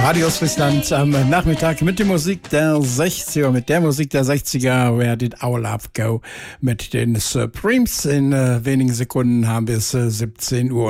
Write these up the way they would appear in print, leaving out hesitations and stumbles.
Radio Friesland am Nachmittag mit der Musik der 60er, Where Did Our Love Go mit den Supremes. In wenigen Sekunden haben wir es 17:30 Uhr,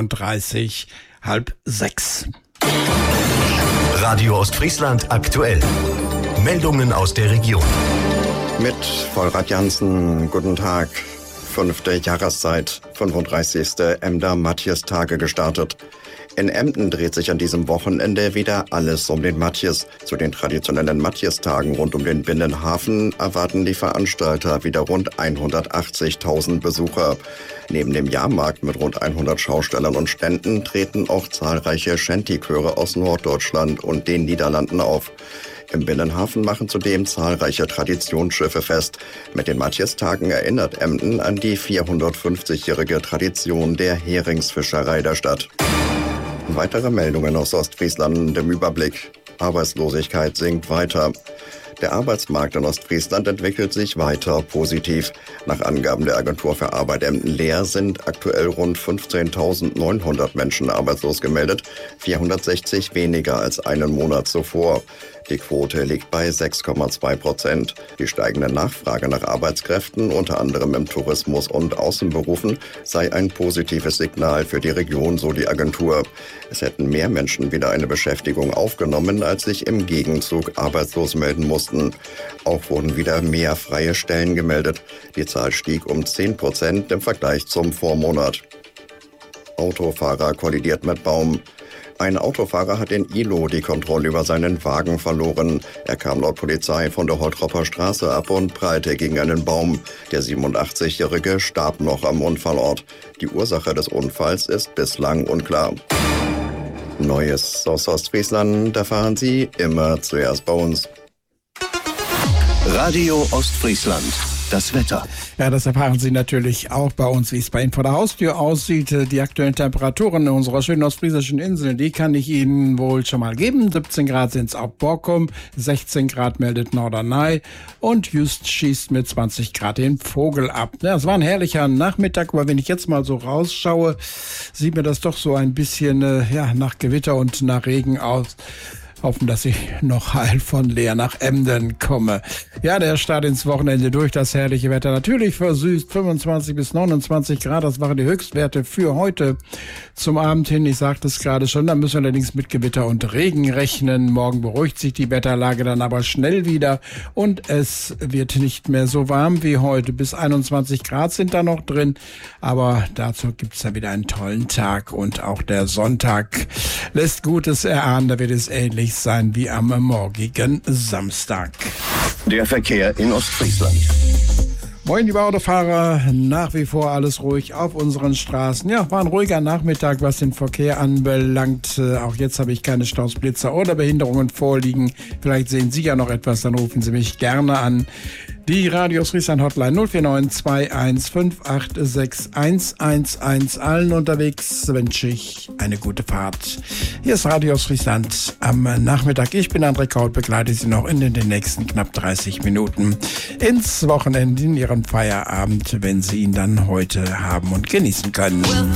5:30. Radio Ostfriesland aktuell. Meldungen aus der Region. Mit Vollrad Jansen, guten Tag. 5. Jahreszeit, 35. Emder-Matjes-Tage gestartet. In Emden dreht sich an diesem Wochenende wieder alles um den Matjes. Zu den traditionellen Matjes-Tagen rund um den Binnenhafen erwarten die Veranstalter wieder rund 180.000 Besucher. Neben dem Jahrmarkt mit rund 100 Schaustellern und Ständen treten auch zahlreiche Shanty-Chöre aus Norddeutschland und den Niederlanden auf. Im Binnenhafen machen zudem zahlreiche Traditionsschiffe fest. Mit den Matjes-Tagen erinnert Emden an die 450-jährige Tradition der Heringsfischerei der Stadt. Weitere Meldungen aus Ostfriesland im Überblick. Arbeitslosigkeit sinkt weiter. Der Arbeitsmarkt in Ostfriesland entwickelt sich weiter positiv. Nach Angaben der Agentur für Arbeit Emden-Leer sind aktuell rund 15.900 Menschen arbeitslos gemeldet, 460 weniger als einen Monat zuvor. Die Quote liegt bei 6,2%. Die steigende Nachfrage nach Arbeitskräften, unter anderem im Tourismus und Außenberufen, sei ein positives Signal für die Region, so die Agentur. Es hätten mehr Menschen wieder eine Beschäftigung aufgenommen, als sich im Gegenzug arbeitslos melden mussten. Auch wurden wieder mehr freie Stellen gemeldet. Die Zahl stieg um 10% im Vergleich zum Vormonat. Autofahrer kollidiert mit Baum. Ein Autofahrer hat in Ihlow die Kontrolle über seinen Wagen verloren. Er kam laut Polizei von der Holtropper Straße ab und prallte gegen einen Baum. Der 87-Jährige starb noch am Unfallort. Die Ursache des Unfalls ist bislang unklar. Neues aus Ostfriesland erfahren Sie immer zuerst bei uns. Radio Ostfriesland. Das Wetter. Ja, das erfahren Sie natürlich auch bei uns, wie es bei Ihnen vor der Haustür aussieht. Die aktuellen Temperaturen unserer schönen ostfriesischen Insel, die kann ich Ihnen wohl schon mal geben. 17 Grad sind es auf Borkum, 16 Grad meldet Norderney und Just schießt mit 20 Grad den Vogel ab. Ja, es war ein herrlicher Nachmittag, aber wenn ich jetzt mal so rausschaue, sieht mir das doch so ein bisschen nach Gewitter und nach Regen aus. Hoffen, dass ich noch heil von Leer nach Emden komme. Ja, der Start ins Wochenende durch das herrliche Wetter. Natürlich versüßt 25 bis 29 Grad. Das waren die Höchstwerte für heute zum Abend hin. Ich sagte es gerade schon, da müssen wir allerdings mit Gewitter und Regen rechnen. Morgen beruhigt sich die Wetterlage dann aber schnell wieder und es wird nicht mehr so warm wie heute. Bis 21 Grad sind da noch drin, aber dazu gibt's ja wieder einen tollen Tag und auch der Sonntag lässt Gutes erahnen. Da wird es ähnlich sein wie am morgigen Samstag. Der Verkehr in Ostfriesland. Moin, liebe Autofahrer, nach wie vor alles ruhig auf unseren Straßen. Ja, war ein ruhiger Nachmittag, was den Verkehr anbelangt. Auch jetzt habe ich keine Staus, Blitzer oder Behinderungen vorliegen. Vielleicht sehen Sie ja noch etwas, dann rufen Sie mich gerne an. Die Radio Ostfriesland Hotline 049 21586 111. Allen unterwegs wünsche ich eine gute Fahrt. Hier ist Radio Ostfriesland am Nachmittag. Ich bin André Kaut, begleite Sie noch in den nächsten knapp 30 Minuten ins Wochenende, in Ihren Feierabend, wenn Sie ihn dann heute haben und genießen können.